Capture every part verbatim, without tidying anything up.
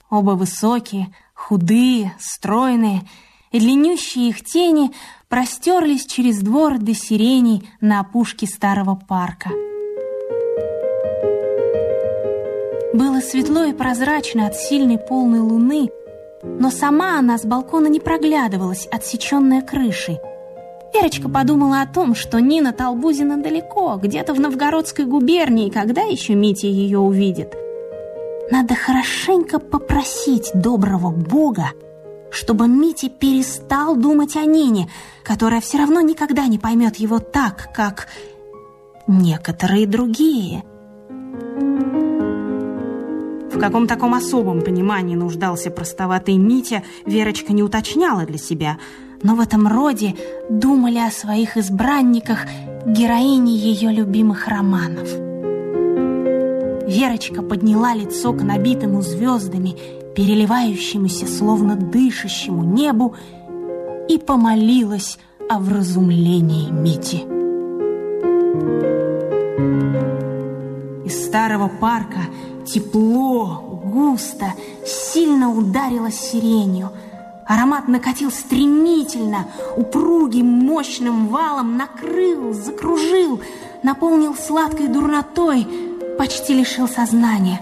Оба высокие, худые, стройные, и длиннющие их тени простерлись через двор до сиреней на опушке старого парка. Было светло и прозрачно от сильной полной луны, но сама она с балкона не проглядывалась, отсеченная крышей. Верочка подумала о том, что Нина Толбузина далеко, где-то в Новгородской губернии, когда еще Митя ее увидит. Надо хорошенько попросить доброго Бога, чтобы Митя перестал думать о Нине, которая все равно никогда не поймет его так, как некоторые другие. В каком таком особом понимании нуждался простоватый Митя, Верочка не уточняла для себя, но в этом роде думали о своих избранниках героини ее любимых романов. Верочка подняла лицо к набитому звездами, переливающемуся, словно дышащему небу, и помолилась о вразумлении Мити. Из старого парка тепло, густо, сильно ударило сиренью. Аромат накатил стремительно, упругим, мощным валом, накрыл, закружил, наполнил сладкой дурнотой, почти лишил сознания.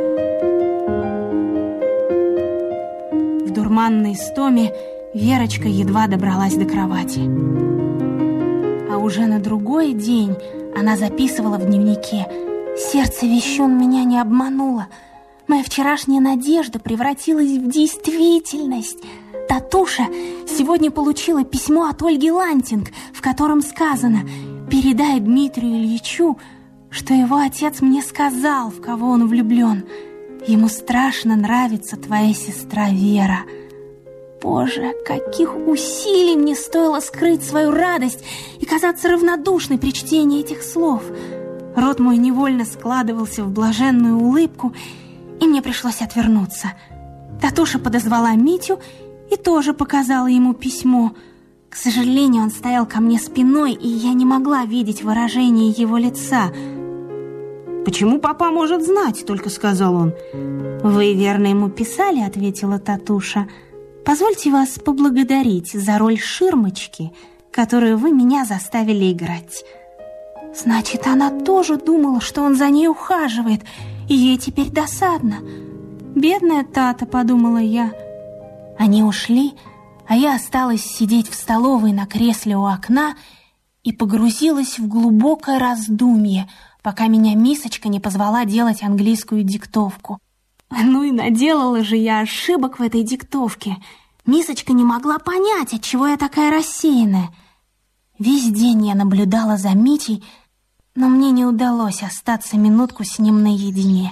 В дурманной истоме Верочка едва добралась до кровати. А уже на другой день она записывала в дневнике: «Сердце вещун меня не обмануло. Моя вчерашняя надежда превратилась в действительность. Татуша сегодня получила письмо от Ольги Лантинг, в котором сказано: передай Дмитрию Ильичу, что его отец мне сказал, в кого он влюблен. Ему страшно нравится твоя сестра Вера». Боже, каких усилий мне стоило скрыть свою радость и казаться равнодушной при чтении этих слов. Рот мой невольно складывался в блаженную улыбку, и мне пришлось отвернуться. Татуша подозвала Митю и тоже показала ему письмо. К сожалению, он стоял ко мне спиной, и я не могла видеть выражение его лица. «Почему папа может знать?» — только сказал он. «Вы верно ему писали?» — ответила Татуша. «Позвольте вас поблагодарить за роль Ширмочки, которую вы меня заставили играть». Значит, она тоже думала, что он за ней ухаживает, и ей теперь досадно. «Бедная Тата», — подумала я. Они ушли, а я осталась сидеть в столовой на кресле у окна и погрузилась в глубокое раздумье, пока меня Мисочка не позвала делать английскую диктовку. Ну и наделала же я ошибок в этой диктовке. Мисочка не могла понять, отчего я такая рассеянная. Весь день я наблюдала за Митей, но мне не удалось остаться минутку с ним наедине.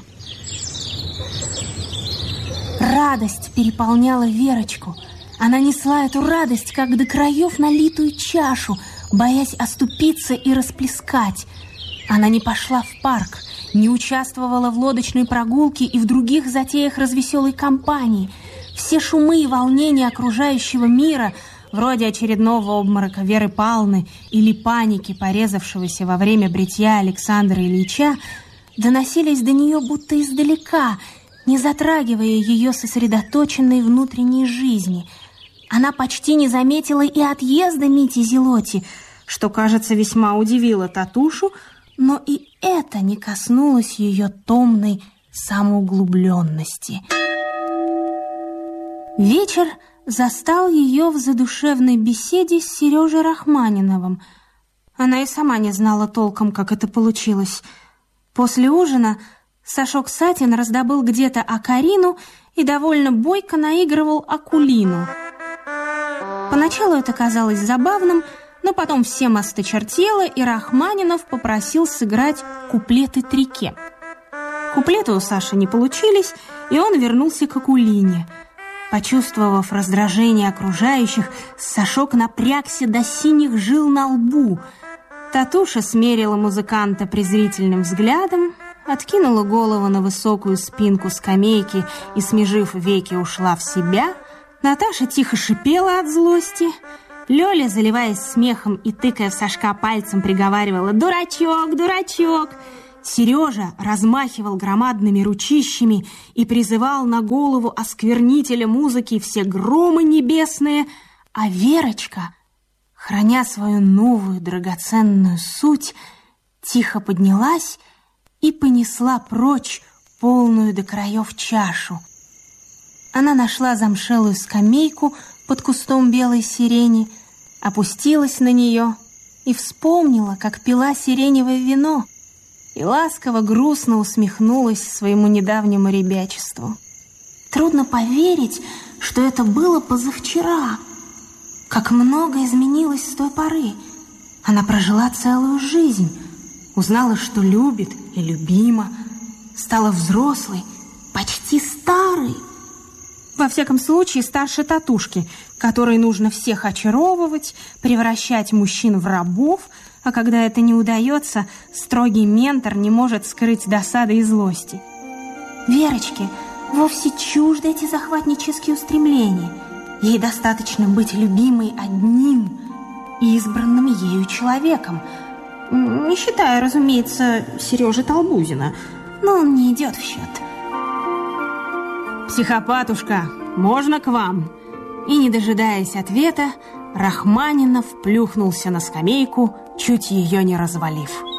Радость переполняла Верочку. Она несла эту радость, как до краев налитую чашу, боясь оступиться и расплескать. Она не пошла в парк, не участвовала в лодочной прогулке и в других затеях развеселой компании. Все шумы и волнения окружающего мира, вроде очередного обморока Веры Павловны или паники, порезавшегося во время бритья Александра Ильича, доносились до нее будто издалека, не затрагивая ее сосредоточенной внутренней жизни. Она почти не заметила и отъезда Мити Зелоти, что, кажется, весьма удивило Татушу, но и это не коснулось ее томной самоуглубленности. Вечер застал ее в задушевной беседе с Сережей Рахманиновым. Она и сама не знала толком, как это получилось. После ужина Сашок Сатин раздобыл где-то Акарину и довольно бойко наигрывал Акулину. Поначалу это казалось забавным, но потом всем осточертело, и Рахманинов попросил сыграть куплеты Трике. Куплеты у Саши не получились, и он вернулся к Акулине. Почувствовав раздражение окружающих, Сашок напрягся до синих жил на лбу. Татуша смерила музыканта презрительным взглядом, откинула голову на высокую спинку скамейки и, смежив веки, ушла в себя. Наташа тихо шипела от злости. Лёля, заливаясь смехом и тыкая в Сашка пальцем, приговаривала: «Дурачок, дурачок!» Сережа размахивал громадными ручищами и призывал на голову осквернителя музыки все громы небесные, а Верочка, храня свою новую драгоценную суть, тихо поднялась и понесла прочь полную до краев чашу. Она нашла замшелую скамейку под кустом белой сирени, опустилась на нее и вспомнила, как пила сиреневое вино, и ласково-грустно усмехнулась своему недавнему ребячеству. Трудно поверить, что это было позавчера. Как много изменилось с той поры. Она прожила целую жизнь, узнала, что любит и любима, стала взрослой, почти старой. Во всяком случае, старше Татушки, которой нужно всех очаровывать, превращать мужчин в рабов, а когда это не удается, строгий ментор не может скрыть досады и злости. Верочке вовсе чужды эти захватнические устремления. Ей достаточно быть любимой одним и избранным ею человеком. Не считая, разумеется, Сережи Толбузина, но он не идет в счет. «Психопатушка, можно к вам?» И, не дожидаясь ответа, Рахманинов плюхнулся на скамейку, чуть ее не развалив.